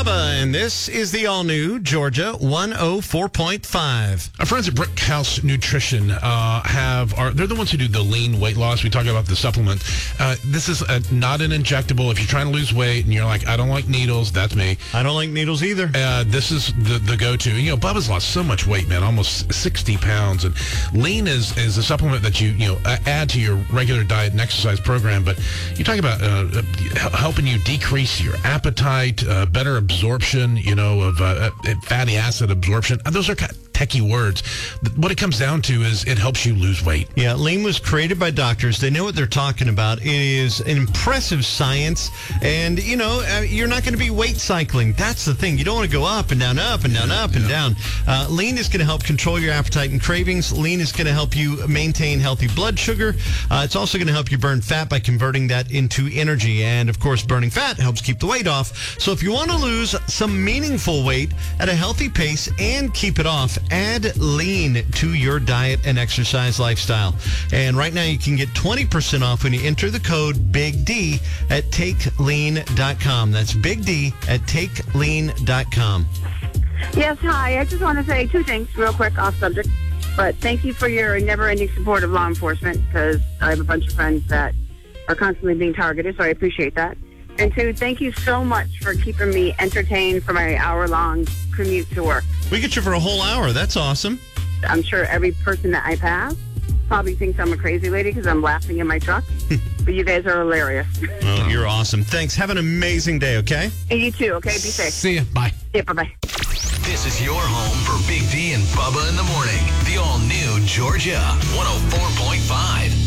Bubba, and this is the all-new Georgia 104.5. Our friends at Brickhouse Nutrition they're the ones who do the lean weight loss. We talk about the supplement. This is not an injectable. If you're trying to lose weight and you're like, I don't like needles, that's me. I don't like needles either. This is the go-to. You know, Bubba's lost so much weight, man, almost 60 pounds. And lean is a supplement that you add to your regular diet and exercise program. But you talk about helping you decrease your appetite, better absorption, of fatty acid absorption. Those are kind of techie words. What it comes down to is it helps you lose weight. Yeah, lean was created by doctors. They know what they're talking about. It is an impressive science. And, you're not going to be weight cycling. That's the thing. You don't want to go up and down, up and down, up and down. Lean is going to help control your appetite and cravings. Lean is going to help you maintain healthy blood sugar. It's also going to help you burn fat by converting that into energy. And, of course, burning fat helps keep the weight off. So if you want to lose some meaningful weight at a healthy pace and keep it off, add lean to your diet and exercise lifestyle. And right now you can get 20% off when you enter the code Big D at TakeLean.com. That's Big D at TakeLean.com. Yes, hi. I just want to say two things real quick off subject. But thank you for your never-ending support of law enforcement, because I have a bunch of friends that are constantly being targeted, so I appreciate that. And two, thank you so much for keeping me entertained for my hour-long commute to work. We get you for a whole hour. That's awesome. I'm sure every person that I pass probably thinks I'm a crazy lady because I'm laughing in my truck. But you guys are hilarious. Well, you're awesome. Thanks. Have an amazing day, okay? And you too, okay? Be safe. See ya. Bye. Yeah, bye-bye. This is your home for Big D and Bubba in the morning. The all-new Georgia 104.5.